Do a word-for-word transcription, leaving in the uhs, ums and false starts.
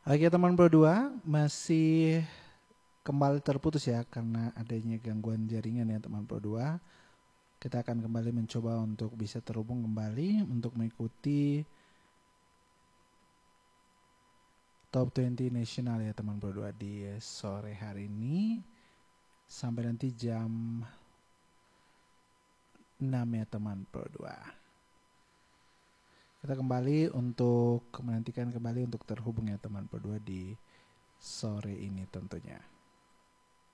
Oke teman berdua, masih kembali terputus ya karena adanya gangguan jaringan ya teman berdua. Kita akan kembali mencoba untuk bisa terhubung kembali untuk mengikuti Top dua puluh Nasional ya teman berdua di sore hari ini sampai nanti jam enam ya teman berdua. Kita kembali untuk menantikan kembali untuk terhubung ya teman berdua di sore ini tentunya.